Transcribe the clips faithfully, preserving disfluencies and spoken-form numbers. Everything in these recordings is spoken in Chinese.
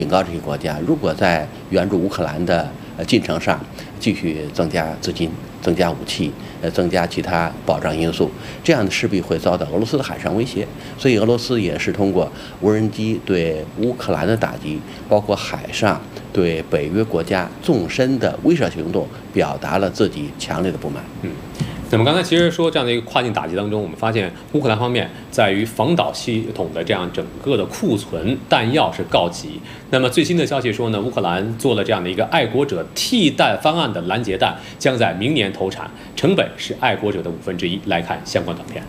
警告这些国家，如果在援助乌克兰的呃进程上继续增加资金、增加武器、呃增加其他保障因素，这样势必会遭到俄罗斯的海上威胁。所以俄罗斯也是通过无人机对乌克兰的打击，包括海上对北约国家纵深的威慑行动，表达了自己强烈的不满。 嗯。那么刚才其实说这样的一个跨境打击当中，我们发现乌克兰方面在于防导系统的这样整个的库存弹药是告急。那么最新的消息说呢，乌克兰做了这样的一个爱国者替代方案的拦截弹，将在明年投产，成本是爱国者的五分之一。来看相关短片。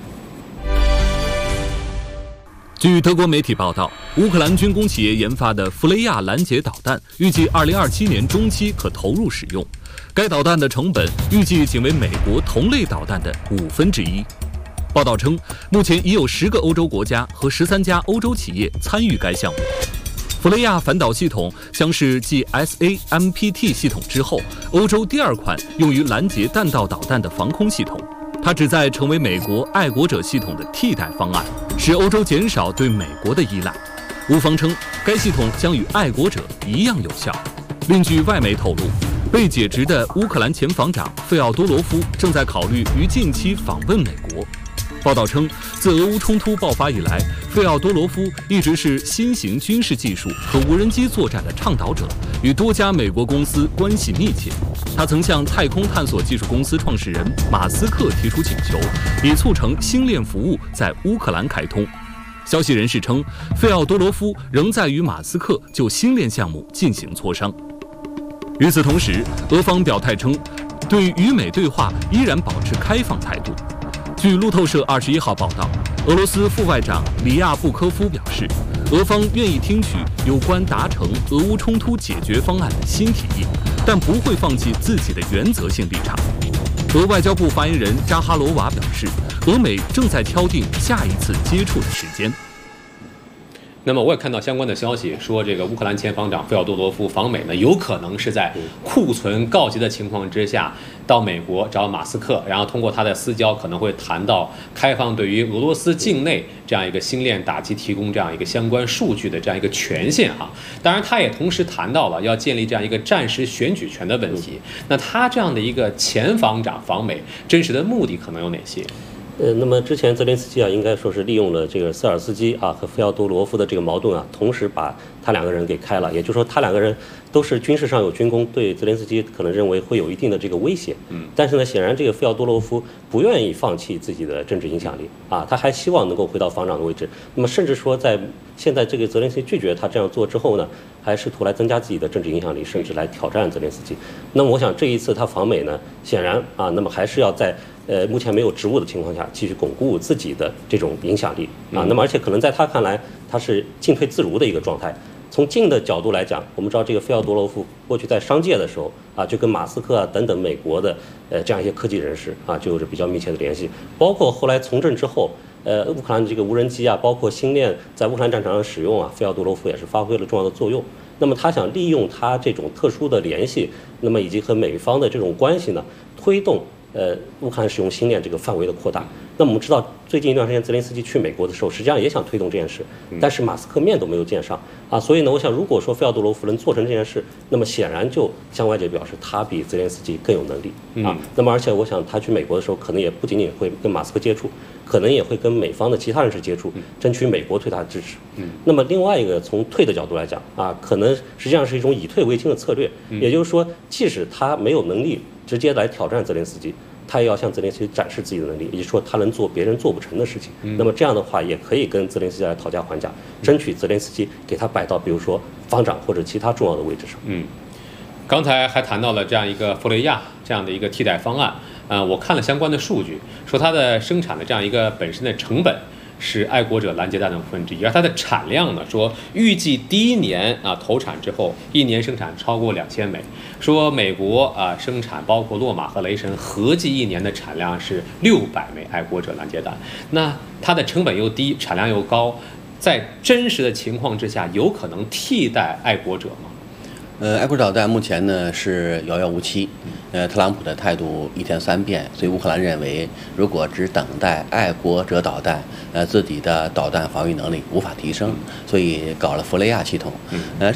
据德国媒体报道，乌克兰军工企业研发的弗雷亚拦截导弹预计二零二七年中期可投入使用。该导弹的成本预计仅为美国同类导弹的五分之一。报道称，目前已有十个欧洲国家和十三家欧洲企业参与该项目。弗雷亚反导系统将是继 S A M P T 系统之后，欧洲第二款用于拦截弹道导弹的防空系统。它旨在成为美国爱国者系统的替代方案，使欧洲减少对美国的依赖。乌方称，该系统将与爱国者一样有效。另据外媒透露，被解职的乌克兰前防长费奥多罗夫正在考虑于近期访问美国。报道称，自俄乌冲突爆发以来，费奥多罗夫一直是新型军事技术和无人机作战的倡导者，与多家美国公司关系密切。他曾向太空探索技术公司创始人马斯克提出请求，以促成星链服务在乌克兰开通。消息人士称，费奥多罗夫仍在与马斯克就星链项目进行磋商。与此同时，俄方表态称，对与美对话依然保持开放态度。据路透社二十一号报道，俄罗斯副外长里亚布科夫表示，俄方愿意听取有关达成俄乌冲突解决方案的新提议，但不会放弃自己的原则性立场。俄外交部发言人扎哈罗娃表示，俄美正在敲定下一次接触的时间。 那么我也看到相关的消息，说这个乌克兰前防长费奥多罗夫访美呢，有可能是在库存告急的情况之下，到美国找马斯克，然后通过他的私交可能会谈到开放对于俄罗斯境内这样一个星链打击提供这样一个相关数据的这样一个权限啊。当然，他也同时谈到了要建立这样一个战时选举权的问题。那他这样的一个前防长访美，真实的目的可能有哪些？ 呃，那么之前泽连斯基啊，应该说是利用了这个塞尔斯基啊和费奥多罗夫的这个矛盾啊，同时把他两个人给开了。也就是说，他两个人都是军事上有军功，对泽连斯基可能认为会有一定的这个威胁。嗯，但是呢，显然这个费奥多罗夫不愿意放弃自己的政治影响力啊，他还希望能够回到防长的位置。那么，甚至说在现在这个泽连斯基拒绝他这样做之后呢，还试图来增加自己的政治影响力，甚至来挑战泽连斯基。那么，我想这一次他访美呢，显然啊，那么还是要在呃，目前没有职务的情况下，继续巩固自己的这种影响力啊。那么，而且可能在他看来，他是进退自如的一个状态。从近的角度来讲，我们知道这个费奥多罗夫过去在商界的时候啊，就跟马斯克啊等等美国的呃这样一些科技人士啊，就有着比较密切的联系。包括后来从政之后，呃，乌克兰的这个无人机啊，包括星链在乌克兰战场上使用啊，费奥多罗夫也是发挥了重要的作用。那么他想利用他这种特殊的联系，那么以及和美方的这种关系呢，推动。呃，乌克兰使用星链这个范围的扩大。那么我们知道，最近一段时间泽连斯基去美国的时候，实际上也想推动这件事，但是马斯克面都没有见上啊。所以呢，我想如果说费奥多罗夫能做成这件事，那么显然就向外界表示他比泽连斯基更有能力啊。那么而且我想他去美国的时候，可能也不仅仅会跟马斯克接触，可能也会跟美方的其他人士接触，争取美国对他的支持。那么另外一个从退的角度来讲啊，可能实际上是一种以退为进的策略，也就是说，即使他没有能力直接来挑战泽连斯基，他也要向泽连斯基展示自己的能力，也就是说他能做别人做不成的事情。嗯、那么这样的话，也可以跟泽连斯基来讨价还价，争取泽连斯基给他摆到比如说防长或者其他重要的位置上。 嗯，刚才还谈到了这样一个弗雷亚这样的一个替代方案。呃，我看了相关的数据，说它的生产的这样一个本身的成本是爱国者拦截弹的五分之一，而它的产量呢，说预计第一年啊投产之后，一年生产超过两千枚。说美国啊生产包括洛马和雷神合计一年的产量是六百枚爱国者拦截弹，那它的成本又低，产量又高，在真实的情况之下，有可能替代爱国者吗？ 呃，爱国者导弹目前呢是遥遥无期，呃，特朗普的态度一天三变，所以乌克兰认为，如果只等待爱国者导弹，呃，自己的导弹防御能力无法提升，所以搞了弗雷亚系统，呃。